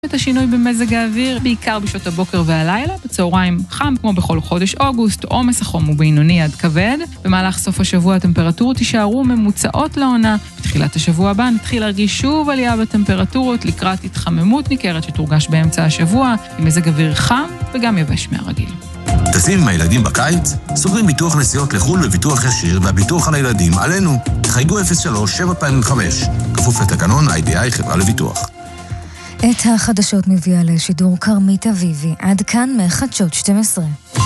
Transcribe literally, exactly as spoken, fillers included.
את השינוי במזג האוויר, בעיקר בשעות הבוקר והלילה, בצהריים חם כמו בכל חודש אוגוסט, עומס החום הוא בינוני עד כבד. במהלך סוף השבוע הטמפרטורות יישארו ממוצעות לעונה. בתחילת השבוע הבא נתחיל להרגיש שוב עלייה בטמפרטורות לקראת התחממות ניכרת שתורגש באמצע השבוע, עם מזג אוויר חם וגם יבש מהרגיל. טסים עם הילדים בקיץ? סוגרים ביטוח נסיעות לחו"ל בביטוח ישיר והביטוח על הילדים עלינו. חייגו אפס שלוש שבע חמש, כפוף לתקנון איי די איי חברה לביטוח. את החדשות מביאה לשידור קרמית אביבי, עד כאן מחדשות שתים עשרה.